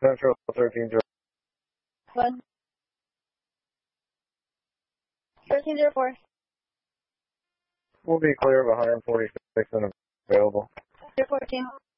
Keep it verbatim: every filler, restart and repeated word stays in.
Central thirteen zero. One. thirteen zero four. We'll be clear of one forty-six and available. zero fourteen.